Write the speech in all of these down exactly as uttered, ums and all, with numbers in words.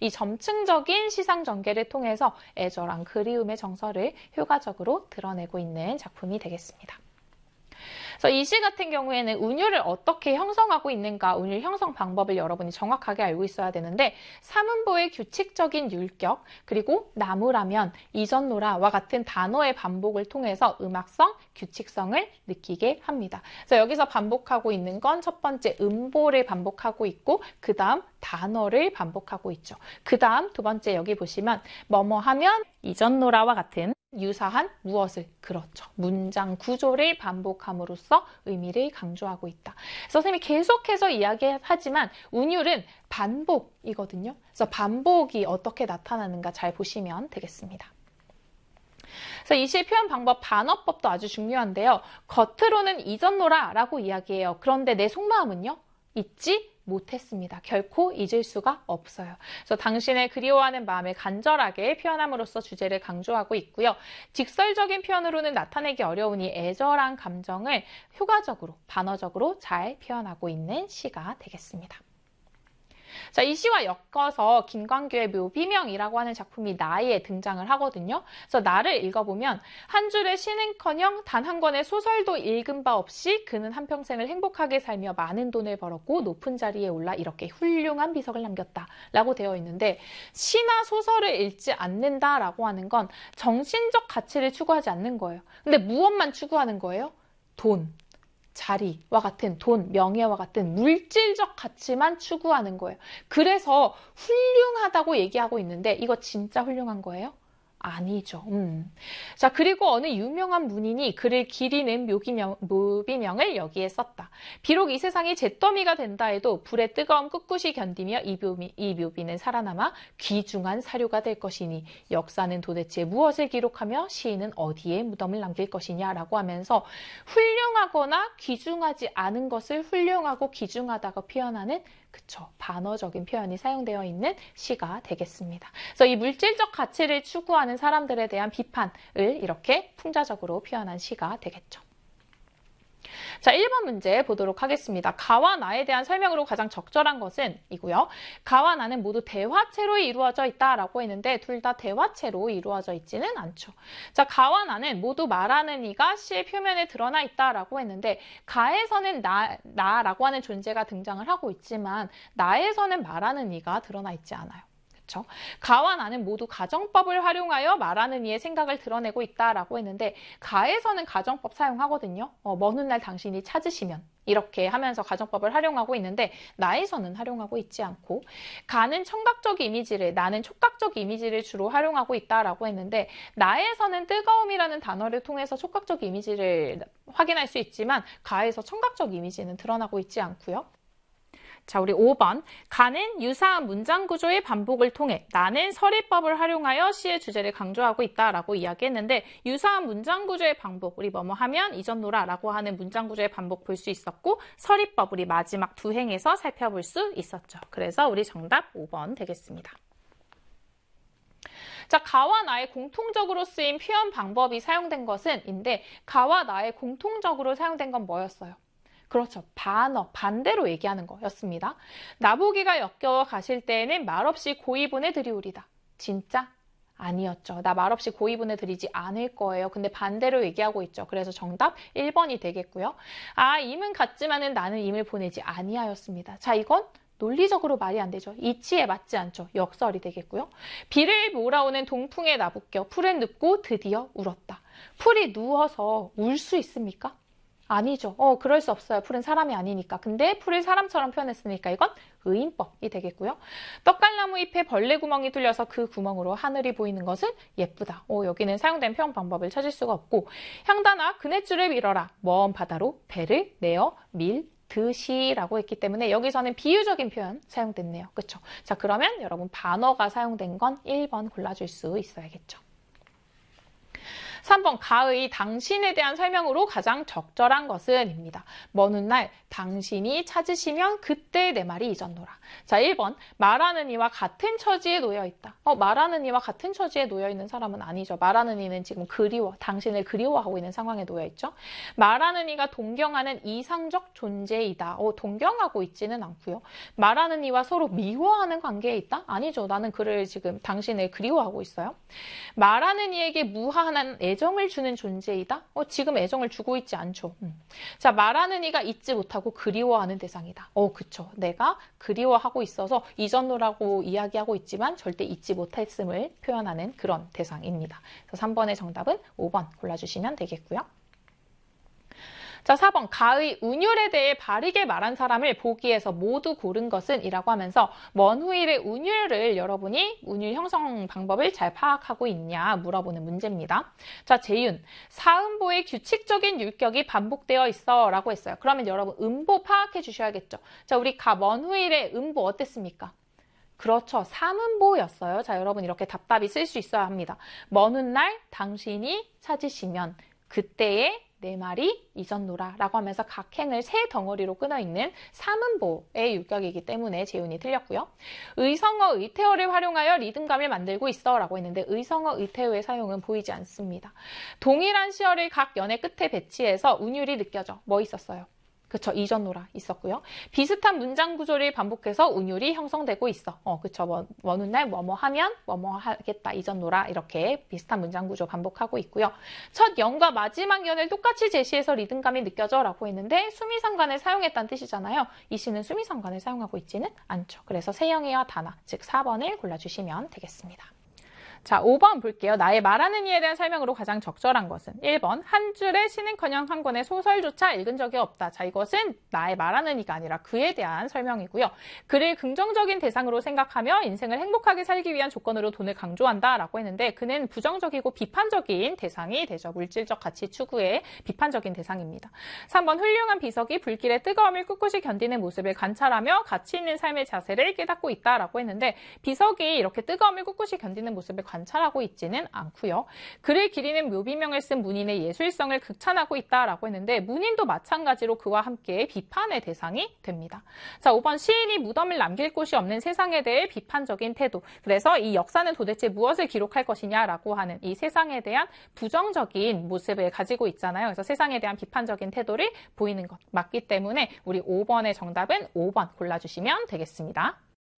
이 점층적인 시상 전개를 통해서 애절한 그리움의 정서를 효과적으로 드러내고 있는 작품이 되겠습니다. 그래서 이 시 같은 경우에는 운율을 어떻게 형성하고 있는가, 운율 형성 방법을 여러분이 정확하게 알고 있어야 되는데, 삼음보의 규칙적인 율격, 그리고 나무라면, 이전노라와 같은 단어의 반복을 통해서 음악성, 규칙성을 느끼게 합니다. 그래서 여기서 반복하고 있는 건 첫 번째 음보를 반복하고 있고, 그 다음 단어를 반복하고 있죠. 그 다음 두 번째 여기 보시면 뭐뭐 하면 이전노라와 같은 유사한 무엇을, 그렇죠. 문장 구조를 반복함으로써 의미를 강조하고 있다. 선생님이 계속해서 이야기하지만 운율은 반복이거든요. 그래서 반복이 어떻게 나타나는가 잘 보시면 되겠습니다. 그래서 이 시의 표현 방법, 반어법도 아주 중요한데요. 겉으로는 이전노라라고 이야기해요. 그런데 내 속마음은요? 잊지 못했습니다. 결코 잊을 수가 없어요. 그래서 당신의 그리워하는 마음을 간절하게 표현함으로써 주제를 강조하고 있고요. 직설적인 표현으로는 나타내기 어려우니 애절한 감정을 효과적으로, 반어적으로 잘 표현하고 있는 시가 되겠습니다. 자, 이 시와 엮어서 김광규의 묘비명이라고 하는 작품이 나에 등장을 하거든요. 그래서 나를 읽어보면 한 줄의 시는커녕 단 한 권의 소설도 읽은 바 없이 그는 한평생을 행복하게 살며 많은 돈을 벌었고 높은 자리에 올라 이렇게 훌륭한 비석을 남겼다라고 되어 있는데, 시나 소설을 읽지 않는다라고 하는 건 정신적 가치를 추구하지 않는 거예요. 근데 무엇만 추구하는 거예요? 돈. 자리와 같은 돈, 명예와 같은 물질적 가치만 추구하는 거예요. 그래서 훌륭하다고 얘기하고 있는데 이거 진짜 훌륭한 거예요? 아니죠. 음. 자, 그리고 어느 유명한 문인이 그를 기리는 묘기명, 묘비명을 여기에 썼다. 비록 이 세상이 잿더미가 된다 해도 불의 뜨거움 꿋꿋이 견디며 이, 묘미, 이 묘비는 살아남아 귀중한 사료가 될 것이니 역사는 도대체 무엇을 기록하며 시인은 어디에 무덤을 남길 것이냐라고 하면서 훌륭하거나 귀중하지 않은 것을 훌륭하고 귀중하다고 표현하는, 그쵸, 반어적인 표현이 사용되어 있는 시가 되겠습니다. 그래서 이 물질적 가치를 추구하는 사람들에 대한 비판을 이렇게 풍자적으로 표현한 시가 되겠죠. 자, 일 번 문제 보도록 하겠습니다. 가와 나에 대한 설명으로 가장 적절한 것은 이고요. 가와 나는 모두 대화체로 이루어져 있다라고 했는데 둘 다 대화체로 이루어져 있지는 않죠. 자, 가와 나는 모두 말하는 이가 시의 표면에 드러나 있다라고 했는데 가에서는 나, 나라고 하는 존재가 등장을 하고 있지만 나에서는 말하는 이가 드러나 있지 않아요. 그렇죠? 가와 나는 모두 가정법을 활용하여 말하는 이의 생각을 드러내고 있다라고 했는데 가에서는 가정법 사용하거든요. 어, 먼 훗날 당신이 찾으시면 이렇게 하면서 가정법을 활용하고 있는데 나에서는 활용하고 있지 않고, 가는 청각적 이미지를, 나는 촉각적 이미지를 주로 활용하고 있다라고 했는데 나에서는 뜨거움이라는 단어를 통해서 촉각적 이미지를 확인할 수 있지만 가에서 청각적 이미지는 드러나고 있지 않고요. 자, 우리 오 번. 가는 유사한 문장 구조의 반복을 통해 나는 서리법을 활용하여 시의 주제를 강조하고 있다라고 이야기했는데 유사한 문장 구조의 반복, 우리 뭐뭐 하면 이전노라라고 하는 문장 구조의 반복 볼 수 있었고 서리법 우리 마지막 두 행에서 살펴볼 수 있었죠. 그래서 우리 정답 오 번 되겠습니다. 자, 가와 나의 공통적으로 쓰인 표현 방법이 사용된 것은 인데 가와 나의 공통적으로 사용된 건 뭐였어요? 그렇죠. 반어, 반대로 얘기하는 거였습니다. 나보기가 역겨워 가실 때에는 말없이 고이 보내드리우리다. 진짜? 아니었죠. 나 말없이 고이 보내드리지 않을 거예요. 근데 반대로 얘기하고 있죠. 그래서 정답 일 번이 되겠고요. 아, 임은 같지만은 나는 임을 보내지 아니하였습니다. 자, 이건 논리적으로 말이 안 되죠. 이치에 맞지 않죠. 역설이 되겠고요. 비를 몰아오는 동풍에 나부껴 풀은 눕고 드디어 울었다. 풀이 누워서 울 수 있습니까? 아니죠. 어, 그럴 수 없어요. 풀은 사람이 아니니까. 근데 풀을 사람처럼 표현했으니까 이건 의인법이 되겠고요. 떡갈나무 잎에 벌레 구멍이 뚫려서 그 구멍으로 하늘이 보이는 것은 예쁘다. 어, 여기는 사용된 표현 방법을 찾을 수가 없고, 향단아 그네줄을 밀어라. 먼 바다로 배를 내어 밀 듯이라고 했기 때문에 여기서는 비유적인 표현 사용됐네요. 그렇죠? 자, 그러면 여러분 반어가 사용된 건 일 번 골라줄 수 있어야겠죠. 삼 번 가의 당신에 대한 설명으로 가장 적절한 것은 입니다. 먼 훗날 당신이 찾으시면 그때 내 말이 잊었노라. 자, 일 번 말하는 이와 같은 처지에 놓여 있다. 어, 말하는 이와 같은 처지에 놓여 있는 사람은 아니죠. 말하는 이는 지금 그리워, 당신을 그리워하고 있는 상황에 놓여 있죠. 말하는 이가 동경하는 이상적 존재이다. 어, 동경하고 있지는 않고요. 말하는 이와 서로 미워하는 관계에 있다? 아니죠. 나는 그를 지금 당신을 그리워하고 있어요. 말하는 이에게 무한한 애정을 주는 존재이다? 어, 지금 애정을 주고 있지 않죠. 음. 자, 말하는 이가 잊지 못하고 그리워하는 대상이다. 어, 그쵸. 내가 그리워하고 있어서 잊었노라고 이야기하고 있지만 절대 잊지 못했음을 표현하는 그런 대상입니다. 그래서 삼 번의 정답은 오 번 골라주시면 되겠고요. 자, 사 번 가의 운율에 대해 바르게 말한 사람을 보기에서 모두 고른 것은 이라고 하면서 원후일의 운율을 여러분이 운율 형성 방법을 잘 파악하고 있냐 물어보는 문제입니다. 자, 재윤, 사음보의 규칙적인 율격이 반복되어 있어 라고 했어요. 그러면 여러분 음보 파악해 주셔야겠죠. 자, 우리 가 원후일의 음보 어땠습니까? 그렇죠. 삼음보였어요. 자, 여러분 이렇게 답답히 쓸 수 있어야 합니다. 먼 훗날 당신이 찾으시면 그때의 내 말이 잊었노라 라고 하면서 각 행을 세 덩어리로 끊어있는 삼음보의 율격이기 때문에 재윤이 틀렸고요. 의성어, 의태어를 활용하여 리듬감을 만들고 있어 라고 했는데 의성어, 의태어의 사용은 보이지 않습니다. 동일한 시어를 각 연의 끝에 배치해서 운율이 느껴져. 뭐 있었어요? 그쵸, 잊었노라 있었고요. 비슷한 문장 구조를 반복해서 운율이 형성되고 있어. 어, 그쵸. 뭐, 먼 훗날 뭐뭐 하면 뭐뭐 하겠다, 잊었노라 이렇게 비슷한 문장 구조 반복하고 있고요. 첫 연과 마지막 연을 똑같이 제시해서 리듬감이 느껴져 라고 했는데 수미상관을 사용했다는 뜻이잖아요. 이 시는 수미상관을 사용하고 있지는 않죠. 그래서 세영이와 단아, 즉 사 번을 골라주시면 되겠습니다. 자, 오 번 볼게요. 나의 말하는 이에 대한 설명으로 가장 적절한 것은 일 번 한 줄의 시는커녕 한 권의 소설조차 읽은 적이 없다. 자, 이것은 나의 말하는 이가 아니라 그에 대한 설명이고요. 그를 긍정적인 대상으로 생각하며 인생을 행복하게 살기 위한 조건으로 돈을 강조한다 라고 했는데 그는 부정적이고 비판적인 대상이 되죠. 물질적 가치 추구의 비판적인 대상입니다. 삼 번 훌륭한 비석이 불길의 뜨거움을 꿋꿋이 견디는 모습을 관찰하며 가치 있는 삶의 자세를 깨닫고 있다 라고 했는데 비석이 이렇게 뜨거움을 꿋꿋이 견디는 모습을 관찰하고 있지는 않고요. 글을 기리는 묘비명을 쓴 문인의 예술성을 극찬하고 있다라고 했는데 문인도 마찬가지로 그와 함께 비판의 대상이 됩니다. 자, 오 번 시인이 무덤을 남길 곳이 없는 세상에 대해 비판적인 태도. 그래서 이 역사는 도대체 무엇을 기록할 것이냐라고 하는 이 세상에 대한 부정적인 모습을 가지고 있잖아요. 그래서 세상에 대한 비판적인 태도를 보이는 것 맞기 때문에 우리 오 번의 정답은 오 번 골라주시면 되겠습니다.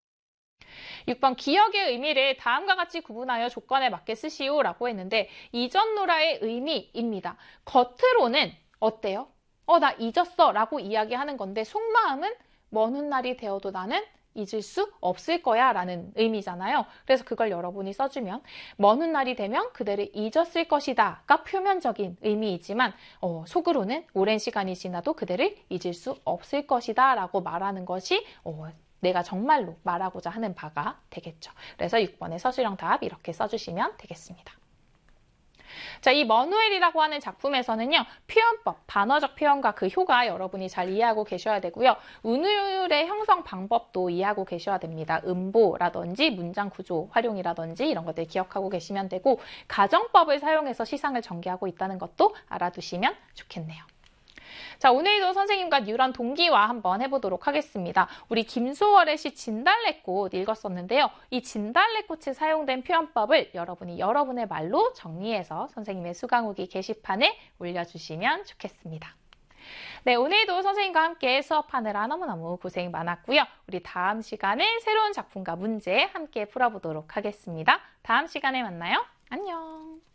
육 번 기억의 의미를 다음과 같이 구분하여 조건에 맞게 쓰시오 라고 했는데 잊었노라의 의미입니다. 겉으로는 어때요? 어, 나 잊었어 라고 이야기하는 건데 속마음은 먼 훗날이 되어도 나는 잊을 수 없을 거야 라는 의미잖아요. 그래서 그걸 여러분이 써주면 먼 훗날이 되면 그대를 잊었을 것이다 가 표면적인 의미이지만 어, 속으로는 오랜 시간이 지나도 그대를 잊을 수 없을 것이다 라고 말하는 것이 어, 내가 정말로 말하고자 하는 바가 되겠죠. 그래서 육 번의 서술형 답 이렇게 써주시면 되겠습니다. 자, 이 머누엘이라고 하는 작품에서는요. 표현법, 반어적 표현과 그 효과 여러분이 잘 이해하고 계셔야 되고요. 운율의 형성 방법도 이해하고 계셔야 됩니다. 음보라든지 문장 구조 활용이라든지 이런 것들 기억하고 계시면 되고 가정법을 사용해서 시상을 전개하고 있다는 것도 알아두시면 좋겠네요. 자, 오늘도 선생님과 뉴런 동기화 한번 해보도록 하겠습니다. 우리 김소월의 시 진달래꽃 읽었었는데요. 이 진달래꽃에 사용된 표현법을 여러분이 여러분의 말로 정리해서 선생님의 수강후기 게시판에 올려주시면 좋겠습니다. 네, 오늘도 선생님과 함께 수업하느라 너무너무 고생 많았고요. 우리 다음 시간에 새로운 작품과 문제 함께 풀어보도록 하겠습니다. 다음 시간에 만나요. 안녕.